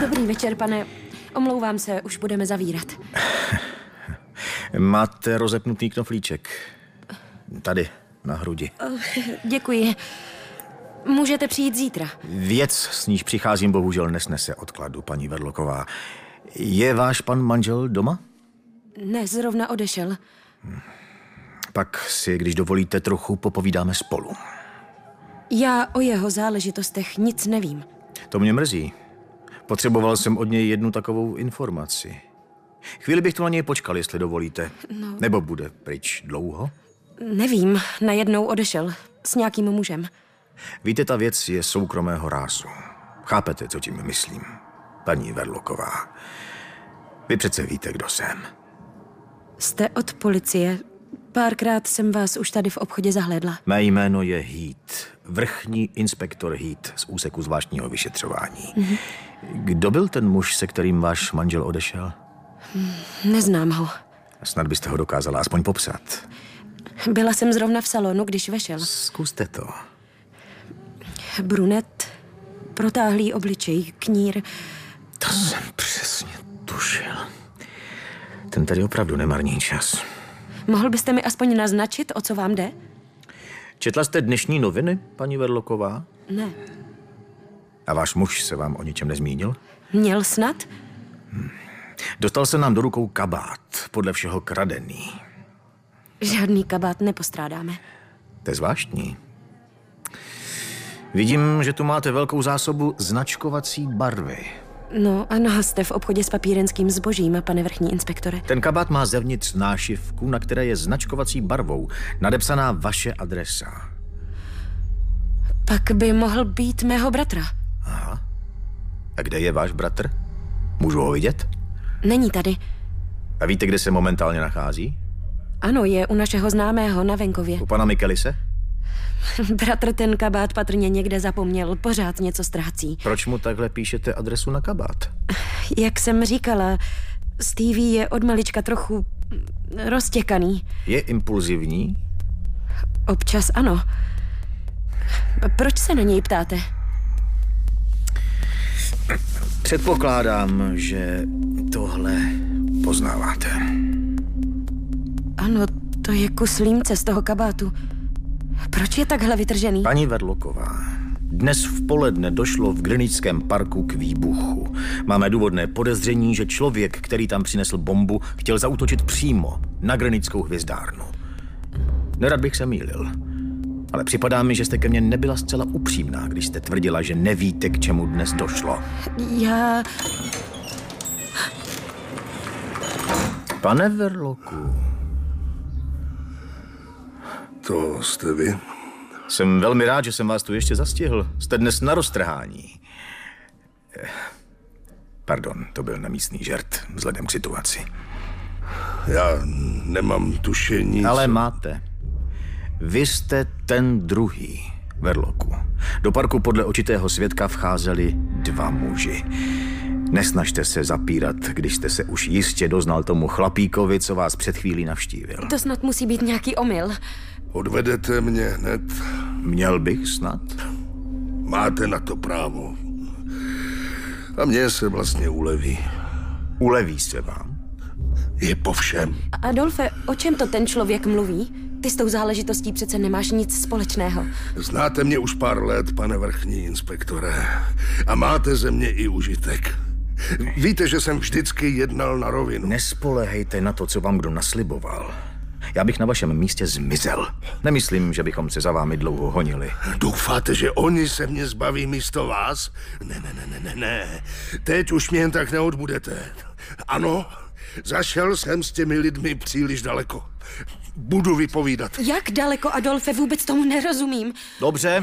Dobrý večer, pane. Omlouvám se, už budeme zavírat. Máte rozepnutý knoflíček. Tady, na hrudi. Děkuji. Můžete přijít zítra. Věc, s níž přicházím, bohužel nesnese odkladu, paní Verlocková. Je váš pan manžel doma? Ne, zrovna odešel. Pak si, když dovolíte, trochu popovídáme spolu. Já o jeho záležitostech nic nevím. To mě mrzí. Potřeboval jsem od něj jednu takovou informaci. Chvíli bych tu na něj počkal, jestli dovolíte. No. Nebo bude pryč dlouho? Nevím, najednou odešel. S nějakým mužem. Víte, ta věc je soukromého rázu. Chápete, co tím myslím, paní Verlocková? Vy přece víte, kdo jsem. Jste od policie. Párkrát jsem vás už tady v obchodě zahlédla. Mé jméno je Heat, vrchní inspektor Heat z úseku zvláštního vyšetřování. Kdo byl ten muž, se kterým váš manžel odešel? Neznám ho. Snad byste ho dokázala aspoň popsat. Byla jsem zrovna v salonu, když vešel. Zkuste to. Brunet, protáhlý obličej, knír. To jsem přesně tušil. Ten tady opravdu nemarní čas. Mohl byste mi aspoň naznačit, o co vám jde? Četla jste dnešní noviny, paní Verlocková? Ne. A váš muž se vám o ničem nezmínil? Měl snad? Dostal se nám do rukou kabát, podle všeho kradený. Žádný kabát nepostrádáme. To je zvláštní. Vidím, že tu máte velkou zásobu značkovací barvy. No ano, jste v obchodě s papírenským zbožím, pane vrchní inspektore. Ten kabát má zevnitř nášivku, na které je značkovací barvou nadepsaná vaše adresa. Pak by mohl být mého bratra. Aha. A kde je váš bratr? Můžu ho vidět? Není tady. A víte, kde se momentálně nachází? Ano, je u našeho známého na venkově. U pana Michelise? Bratr ten kabát patrně někde zapomněl, pořád něco ztrácí. Proč mu takhle píšete adresu na kabát? Jak jsem říkala, Stevie je od malička trochu roztěkaný. Je impulzivní? Občas ano. Proč se na něj ptáte? Předpokládám, že tohle poznáváte. Ano, to je kus límce z toho kabátu. Proč je takhle vytržený? Paní Verlocková, dnes v poledne došlo v Greenwichském parku k výbuchu. Máme důvodné podezření, že člověk, který tam přinesl bombu, chtěl zaútočit přímo na Greenwichskou hvězdárnu. Nerad bych se mýlil, ale připadá mi, že jste ke mně nebyla zcela upřímná, když jste tvrdila, že nevíte, k čemu dnes došlo. Já... Pane Verlocku. To jste vy? Jsem velmi rád, že jsem vás tu ještě zastihl. Jste dnes na roztrhání. Pardon, to byl nemístný žert vzhledem k situaci. Já nemám tušení. Ale máte. Vy jste ten druhý, Verlocku. Do parku podle očitého svědka vcházeli dva muži. Nesnažte se zapírat, když jste se už jistě doznal tomu chlapíkovi, co vás před chvílí navštívil. To snad musí být nějaký omyl. Odvedete mě hned? Měl bych snad? Máte na to právo. A mně se vlastně uleví. Uleví se vám? Je po všem. Adolfe, o čem to ten člověk mluví? Ty s tou záležitostí přece nemáš nic společného. Znáte mě už pár let, pane vrchní inspektore. A máte ze mě i užitek. Víte, že jsem vždycky jednal na rovinu. Nespolehejte na to, co vám kdo nasliboval. Já bych na vašem místě zmizel. Nemyslím, že bychom se za vámi dlouho honili. Doufáte, že oni se mě zbaví místo vás? Ne. Teď už mě jen tak neodbudete. Ano, zašel jsem s těmi lidmi příliš daleko. Budu vypovídat. Jak daleko, Adolfe, vůbec tomu nerozumím. Dobře.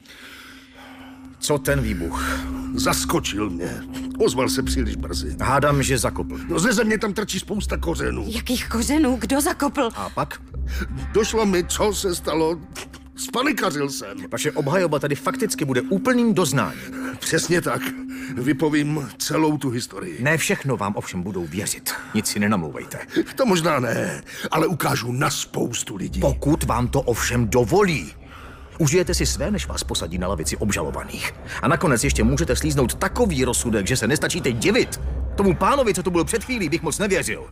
Co ten výbuch? Zaskočil mě. Ozval se příliš brzy. Hádám, že zakopl. No ze země tam trčí spousta kořenů. Jakých kořenů? Kdo zakopl? A pak? Došlo mi, co se stalo. Spanikařil jsem. Vaše obhajoba tady fakticky bude úplným doznáním. Přesně tak. Vypovím celou tu historii. Ne všechno vám ovšem budou věřit. Nic si nenamlouvejte. To možná ne, ale ukážu na spoustu lidí. Pokud vám to ovšem dovolí. Užijete si své, než vás posadí na lavici obžalovaných. A nakonec ještě můžete slíznout takový rozsudek, že se nestačíte divit. Tomu pánovi, co to bylo před chvílí, bych moc nevěřil.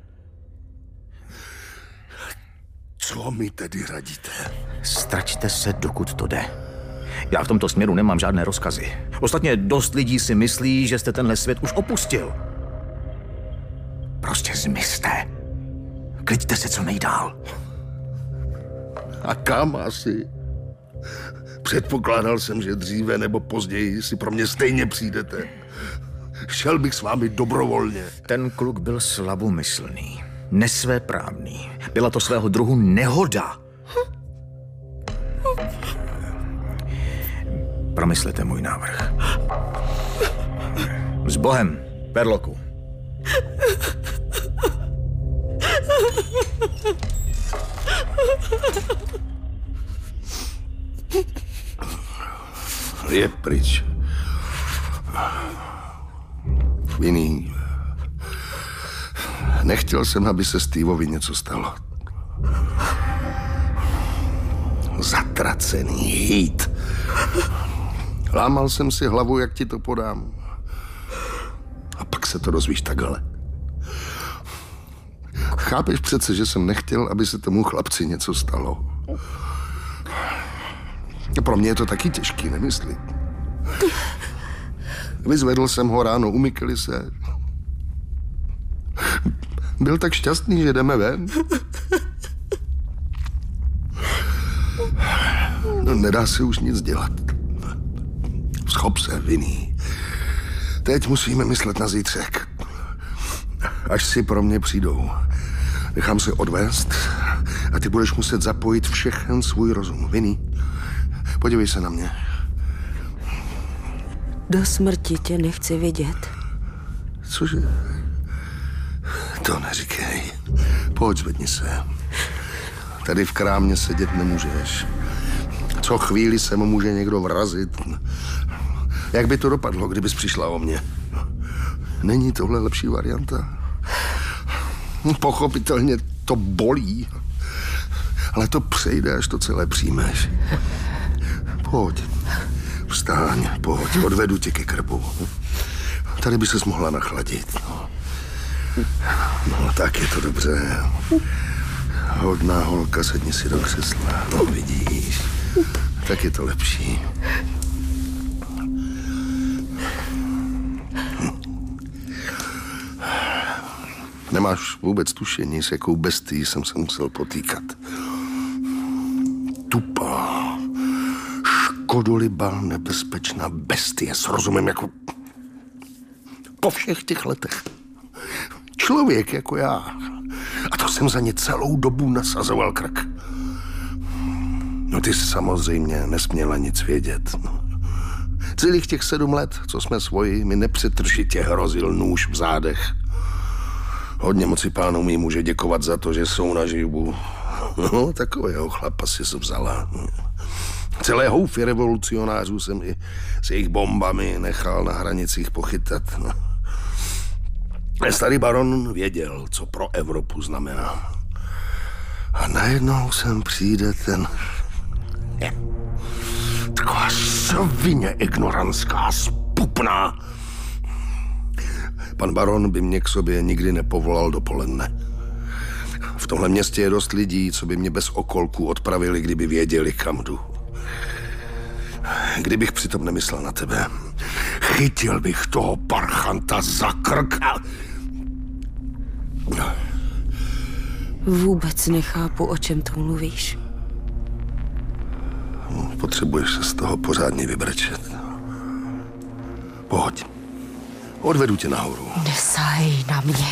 Co mi tedy radíte? Stračte se, dokud to jde. Já v tomto směru nemám žádné rozkazy. Ostatně dost lidí si myslí, že jste tenhle svět už opustil. Prostě zmizte. Kliďte se co nejdál. A kam asi? Předpokládal jsem, že dříve nebo později si pro mě stejně přijdete. Šel bych s vámi dobrovolně. Ten kluk byl slabomyslný, nesvéprávný. Byla to svého druhu nehoda. Promyslete můj návrh. S Bohem, Perloku. Je pryč. Vinný. Nechtěl jsem, aby se Steveovi něco stalo. Zatracený hejt. Lámal jsem si hlavu, jak ti to podám. A pak se to dozvíš takhle. Chápeš přece, že jsem nechtěl, aby se tomu chlapci něco stalo. Pro mě je to taky těžký, nemyslí. Vyzvedl jsem ho ráno, umykli se. Byl tak šťastný, že jdeme ven. No, nedá se už nic dělat. Schop se, Vinný. Teď musíme myslet na zítřek. Až si pro mě přijdou. Nechám se odvést a ty budeš muset zapojit všechen svůj rozum. Vinný, podívej se na mě. Do smrti tě nechci vidět. Cože? To neříkej. Pojď, zvedni se. Tady v krámě sedět nemůžeš. Co chvíli se mu může někdo vrazit. Jak by to dopadlo, kdybys přišla o mě? Není tohle lepší varianta? Pochopitelně to bolí, ale to přejde, až to celé přijmeš. Pojď, vstáň, pojď, odvedu tě ke krbu. Tady by ses mohla nachladit. No, tak je to dobře. Hodná holka, sedni si do křesla. No, vidíš, tak je to lepší. Nemáš vůbec tušení, s jakou bestií jsem se musel potýkat. Tupá, škodolibá, nebezpečná bestie s rozumem jako... Po všech těch letech. Člověk jako já. A to jsem za ně celou dobu nasazoval krk. No ty jsi samozřejmě nesměla nic vědět. Celých těch 7 let, co jsme svoji, mi nepřetržitě hrozil nůž v zádech. Hodně moci pánů mi může děkovat za to, že jsou naživu. No, takového chlapa si se vzala. Celé houfy revolucionářů jsem i s jejich bombami nechal na hranicích pochytat. Starý baron věděl, co pro Evropu znamená. A najednou sem přijde ten... Taková svině ignorantská, spupná. Pan baron by mě k sobě nikdy nepovolal dopoledne. V tomhle městě je dost lidí, co by mě bez okolků odpravili, kdyby věděli, kam jdu. Kdybych přitom nemyslel na tebe, chytil bych toho parchanta za krk a... Vůbec nechápu, o čem to mluvíš. Potřebuješ se z toho pořádně vybrečet. Pojď. Odvedu tě nahoru. Nesahej na mě.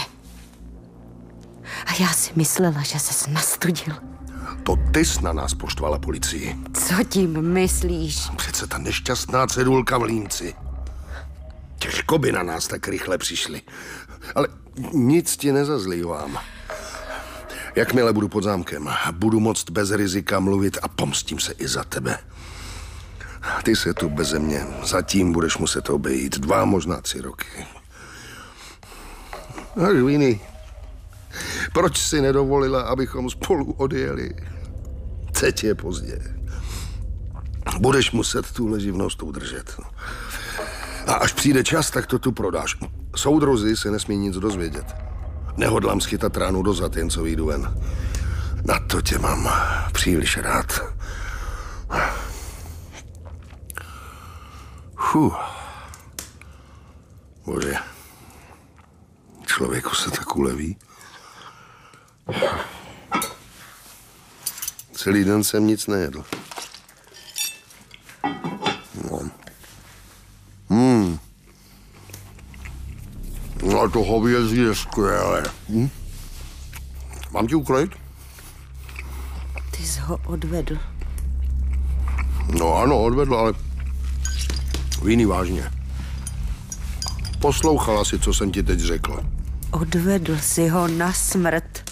A já si myslela, že ses nastudil. To ty jsi na nás poštvala policii. Co tím myslíš? Přece ta nešťastná cedulka v Línci. Těžko by na nás tak rychle přišli. Ale nic ti nezazlívám. Jakmile budu pod zámkem, budu moct bez rizika mluvit a pomstím se i za tebe. Ty se tu beze mě zatím budeš muset obejít 2, možná 3 roky. Vinny, proč si nedovolila, abychom spolu odjeli? Teď je pozdě. Budeš muset tuhle živnost udržet. A až přijde čas, tak to tu prodáš. Soudruzi se nesmí nic dozvědět. Nehodlám schytat ránu dozad, jen co vyjdu ven. Na to tě mám příliš rád. Bože, člověku se tak uleví. Celý den jsem nic nejedl. No to hovězí je skvělé. Mám ti ukrojit? Ty jsi ho odvedl. No ano, odvedl, ale víný vážně. Poslouchala si, co jsem ti teď řekl. Odvedl si ho na smrt.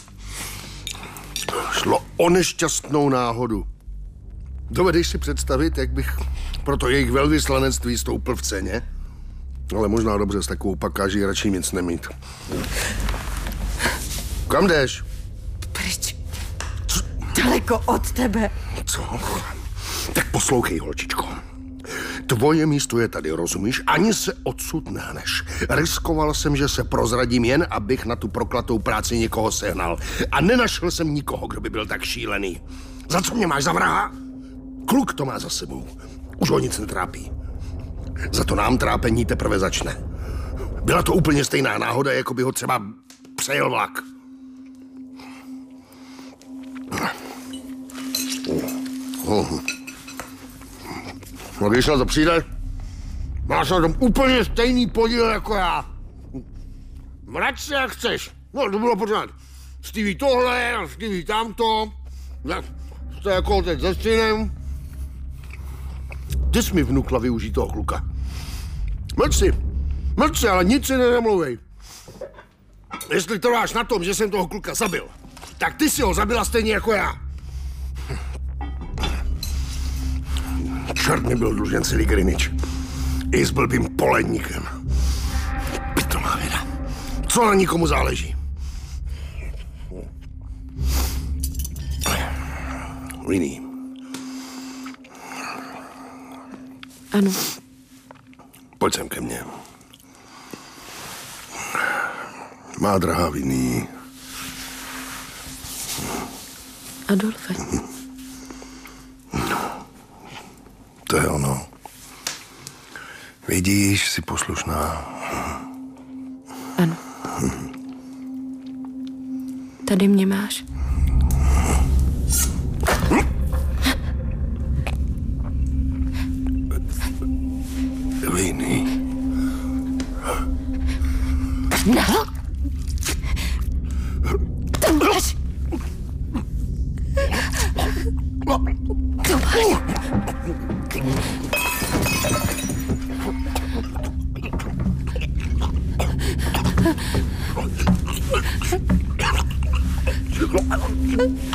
Šlo o nešťastnou náhodu. Dovedeš si představit, jak bych proto jejich velvyslanectví stoupil v ceně? Ale možná dobře s takovou pakáží radši nic nemít. Kam jdeš? Pryč. Daleko od tebe. Co? Tak poslouchej, holčičko. Tvoje místo je tady, rozumíš? Ani se odsud nehneš. Riskoval jsem, že se prozradím jen, abych na tu proklatou práci někoho sehnal. A nenašel jsem nikoho, kdo by byl tak šílený. Za co mě máš za vraha? Kluk to má za sebou. Už ho nic netrápí. Za to nám trápení teprve začne. Byla to úplně stejná náhoda, jako by ho třeba přejel vlak. No když na to přijde, máš na tom úplně stejný podíl jako já. Vrať se jak chceš. No, to bylo pořád. Stevie tohle a Stevie tamto. To je jako otec se synem. Ty jsi mi vnukla využít toho kluka. Mlč si, ale nic si nezamlouvej. Jestli trváš na tom, že jsem toho kluka zabil, tak ty si ho zabila stejně jako já. Čert mi byl dlužen celý Greenwich. I s blbým poledníkem. Pitomá věda. Co na nikomu záleží? Winnie. Ano. Pojď sem ke mně. Má drahá Winnie. Adolfe. To je ono. Vidíš, jsi poslušná. Ano. Tady mě máš. Winnie. No. Tomáš. Tomáš.